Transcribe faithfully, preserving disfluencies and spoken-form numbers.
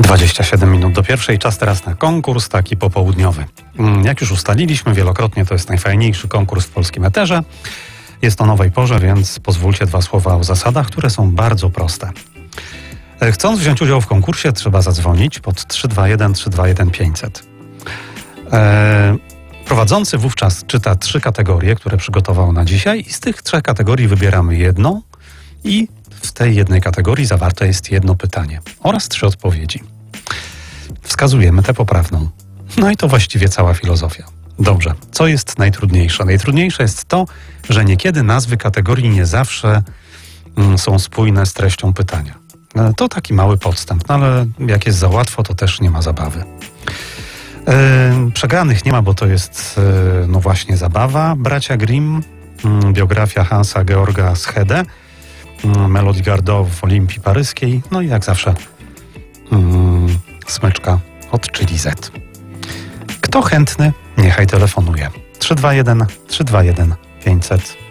dwadzieścia siedem minut do pierwszej, czas teraz na konkurs taki popołudniowy. Jak już ustaliliśmy wielokrotnie, to jest najfajniejszy konkurs w polskim eterze. Jest o nowej porze, więc pozwólcie dwa słowa o zasadach, które są bardzo proste. Chcąc wziąć udział w konkursie, trzeba zadzwonić pod trzy dwa jeden trzy dwa jeden pięćset. Eee, prowadzący wówczas czyta trzy kategorie, które przygotował na dzisiaj i z tych trzech kategorii wybieramy jedną i w tej jednej kategorii zawarte jest jedno pytanie oraz trzy odpowiedzi. Wskazujemy tę poprawną. No i to właściwie cała filozofia. Dobrze, co jest najtrudniejsze? Najtrudniejsze jest to, że niekiedy nazwy kategorii nie zawsze mm, są spójne z treścią pytania. No, to taki mały podstęp, no ale jak jest za łatwo, to też nie ma zabawy. Yy, przegranych nie ma, bo to jest yy, no właśnie zabawa. Bracia Grimm, yy, biografia Hansa Georga Schede, yy, Melodie Gardot w Olimpii Paryskiej, no i jak zawsze yy, smyczka od Chili Z. Kto chętny, niechaj telefonuje. trzy dwa jeden trzy dwa jeden pięćset.